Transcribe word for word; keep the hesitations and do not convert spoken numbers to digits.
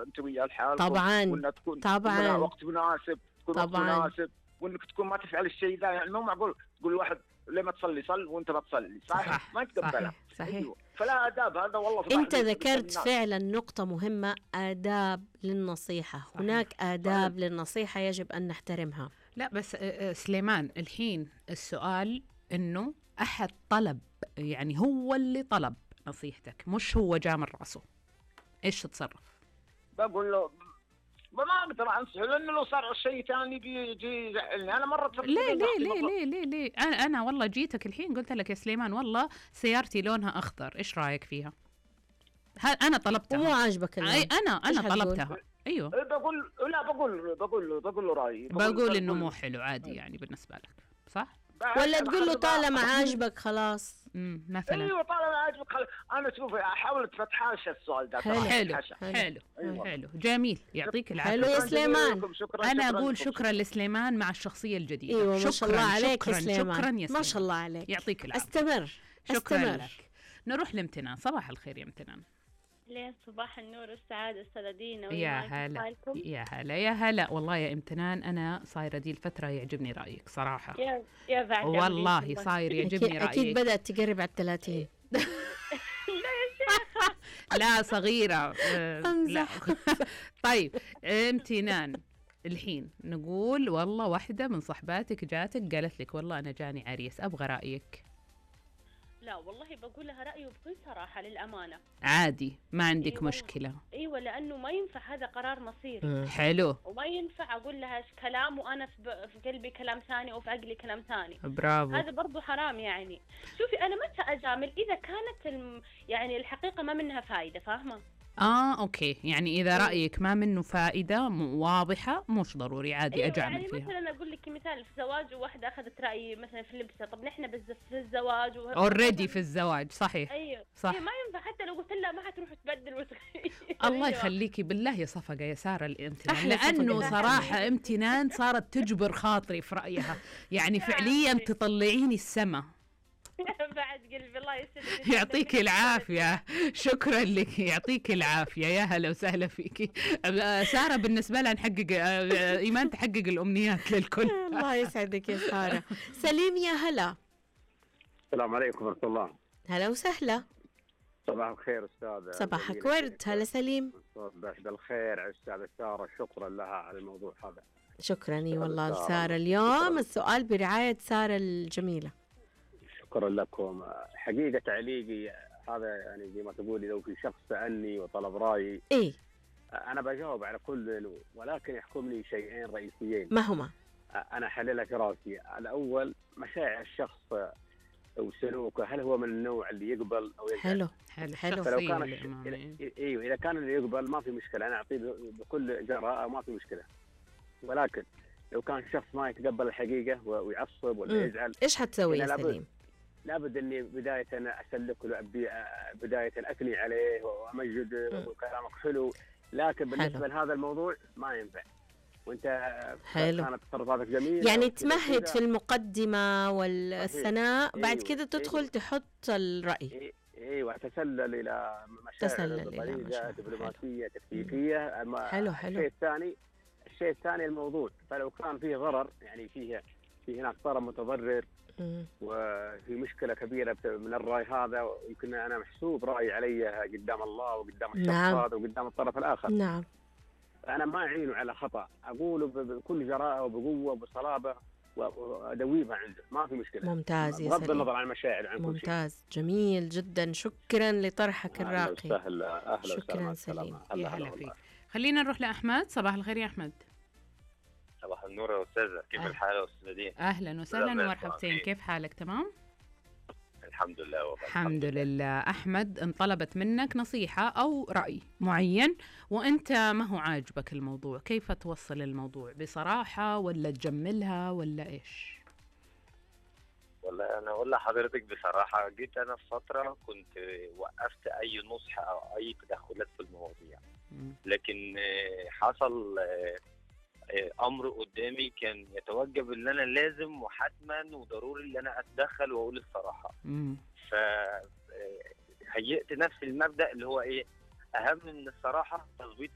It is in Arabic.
انت ويا لحالكم، طبعا وانها تكون طبعا وقت مناسب، تكون وقت طبعا مناسب، وانك تكون ما تفعل الشيء ذا. يعني مو معقول تقول واحد ليه ما تصلي صل وانت ما تصلي، صح؟ صح ما يتقبلها. صحيح صحيح. أيوه. فلا آداب، هذا والله صباح انت الخير ذكرت فعلا نقطة مهمة، آداب للنصيحة. صحيح. هناك آداب صحيح. للنصيحة يجب أن نحترمها. لا بس آه، آه، سليمان، الحين السؤال إنه أحد طلب، يعني هو اللي طلب نصيحتك مش هو جاء من راسه، إيش تتصرف؟ بقول له ما اقدر انصحه، لانه لو صار شيء ثاني بيجي يزعلني. انا مره ليه ليه ليه ليه ليه ليه أنا أنا والله جيتك الحين قلت لك يا سليمان والله سيارتي لونها أخضر، إيش رأيك فيها؟ ها أنا طلبتها ومو عاجبك اللون. أي أنا أنا إيش طلبتها هتقول؟ أيوه بقول لا، بقول بقول له بقول له رايي، بقول إنه مو حلو عادي يعني بالنسبة لك، صح؟ ولا تقول له طالما عاجبك خلاص. امم مثلا ايوه طالما عاجبك خل... انا شوف احاول تفتحاش السؤال ده. حلو. حلو حلو. حلو أيوة. حلو جميل، يعطيك العافية. حلو يا سليمان. أنا أقول شكرا لسليمان مع الشخصية الجديدة. ايوه ما شاء الله عليك شكرا يا سليمان. شكرا يا سليمان، ما شاء الله عليك. يعطيك العافية. استمر شكرا استمر. لك. نروح لامتنان. صباح الخير يا امتنان. ليه صباح النور والسعادة أستاذة دينا. يا هلا يا هلا يا هلا. والله يا امتنان أنا صايرة دي الفترة يعجبني رأيك صراحة. يا يا بعد والله صاير يعجبني أكيد, رأيك. أكيد بدأت تقرب على الثلاثين. لا صغيرة لا. طيب امتنان، الحين نقول والله واحدة من صحباتك جاتك قالت لك والله أنا جاني عريس أبغى رأيك. لا والله بقول لها رأيه بكل صراحة للأمانة. عادي ما عندك أيوة مشكلة. أيوة لأنه ما ينفع، هذا قرار مصيري. حلو. وما ينفع أقول لها كلام وأنا في, في قلبي كلام ثاني وفي عقلي كلام ثاني. برافو. هذا برضو حرام يعني. شوفي أنا متى أجامل إذا كانت الم... يعني الحقيقة ما منها فايدة، فاهمة؟ آه أوكي، يعني إذا رأيك ما منه فائدة واضحة مش ضروري عادي أيوة أجامل يعني فيها. مثلا أقول لك مثال في زواج وواحدة أخذت رأيي مثلا في لبسها، طب نحن بس في الزواج و... أوريدي في الزواج صحيح. أيوة صح. أيوة ما ينفع حتى لو قلت لها ما حتروح تبدل وتغير. الله يخليكي بالله يا صفقة يا سارة الامتنان، أحلى لأنه صفقة. صراحة امتنان صارت تجبر خاطري في رأيها، يعني فعليا تطلعيني السما. بعد قلبي الله يسلمك. يعطيك العافية. شكرا لك يعطيك العافية. يا هلا وسهلا فيكي سارة. بالنسبة لها نحقق إيمان تحقق الأمنيات للكل. الله يسعدك يا سارة. سليم يا هلا. السلام عليكم ورحمة الله. هلا وسهلا. صباح الخير أستاذة. صباحك ورد. هلا سليم. صباح بالخير أستاذة سارة، شكرا لها على الموضوع هذا. شكرا والله لسارة اليوم. السؤال برعاية سارة الجميلة. شكرا لكم. حقيقة تعليقي هذا يعني زي ما تقولي لو في شخص سألني وطلب رأيي إيه أنا بجاوب على كل، ولكن يحكمني شيئين رئيسيين. ما هما؟ أنا حللها في راسي. الأول مشاعر الشخص وسلوكه، هل هو من النوع اللي يقبل أو يجعل. حلو حلو. حلو. فلو كان الش... ايوه اذا كان اللي يقبل ما في مشكله، انا اعطيه بكل جراءه ما في مشكله. ولكن لو كان شخص ما يتقبل الحقيقه ويعصب ولا يزعل، ايش حتسوي يا لابد سليم؟ لابد اني بدايه اسلك له، بدايه اثني عليه وامجد وكلامك حلو، لكن بالنسبه حلو. لهذا الموضوع ما ينفع. وانت حلو. كانت تصرفاتك جميله يعني تمهد في المقدمه والثناء، بعد أيوه. كده تدخل أيوه. تحط الراي. ايوه تسلل الى مشاعر بطريقه دبلوماسيه تكتيكيه. حلو حلو. الشيء الثاني الشيء الثاني الموضوع، فلو كان فيه ضرر يعني فيه في هناك طرف متضرر م. وفي مشكله كبيره من الراي هذا، يمكن انا محسوب راي علي قدام الله وقدام الشخص نعم. هذا وقدام الطرف الاخر. نعم. انا ما اعينه على خطا، اقوله بكل جراءه وبقوه وبصلابه وادويبها عنده، ما في مشكله. ممتاز يا بغض النظر عن المشاعر عن ممتاز كل شيء. جميل جدا. شكرا لطرحك الراقي. أهلا أهلا شكرا سليم. يا هلا فيك. خلينا نروح لأحمد. صباح الخير يا أحمد. صباح النور يا أستاذة، كيف أه. الحال يا أستاذة دين؟ أهلا وسهلا ومرحبتين، كيف حالك؟ تمام؟ الحمد لله والله. الحمد لله. أحمد انطلبت منك نصيحة أو رأي معين وأنت ما هو عاجبك الموضوع، كيف توصل الموضوع؟ بصراحة ولا تجملها ولا إيش؟ والله أنا أقول لحضرتك بصراحة، جيت أنا في فترة كنت وقفت أي نصح أو أي تدخلات في المواضيع، لكن حصل أمر قدامي كان يتوجب ان انا لازم وحتما وضروري ان انا اتدخل واقول الصراحه. فهيئت نفس المبدا اللي هو ايه، اهم من الصراحه تظبيط